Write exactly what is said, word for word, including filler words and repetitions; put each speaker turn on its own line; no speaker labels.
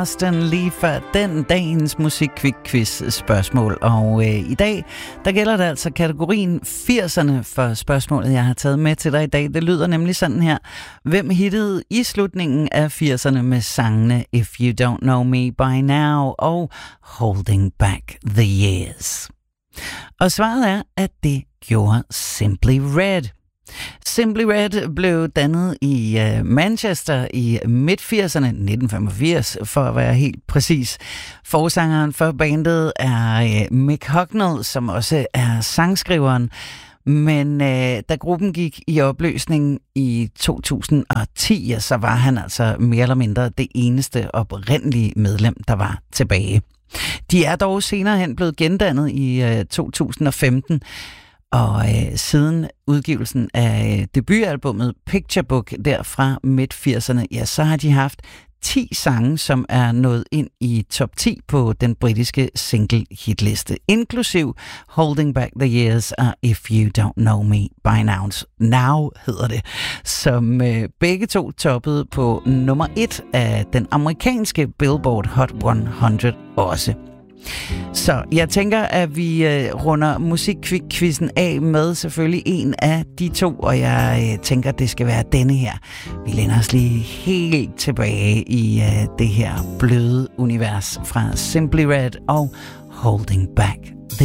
Den lige før den dagens musik-quiz spørgsmål. Og øh, i dag, der gælder det altså kategorien firserne for spørgsmålet, jeg har taget med til dig i dag. Det lyder nemlig sådan her. Hvem hittede i slutningen af firserne med sangene If You Don't Know Me By Now og Holding Back the Years? Og svaret er, at det gjorde Simply Red. Simply Red blev dannet i uh, Manchester i midt-firserne, nitten femogfirs for at være helt præcis. Forsangeren for bandet er uh, Mick Hucknall, som også er sangskriveren. Men uh, da gruppen gik i opløsning i to tusind og ti, så var han altså mere eller mindre det eneste oprindelige medlem, der var tilbage. De er dog senere hen blevet gendannet i uh, to tusind og femten, og øh, siden udgivelsen af øh, debutalbummet Picture Book der fra midt-firserne, ja, så har de haft ti sange, som er nået ind i top ti på den britiske single-hitliste, inklusiv Holding Back the Years og If You Don't Know Me By Now, Now hedder det, som øh, begge to toppede på nummer et af den amerikanske Billboard Hot hundrede også. Så jeg tænker, at vi øh, runder musikquizzen af med selvfølgelig en af de to, og jeg øh, tænker, at det skal være denne her. Vi læner os lige helt tilbage i øh, det her bløde univers fra Simply Red og Holding Back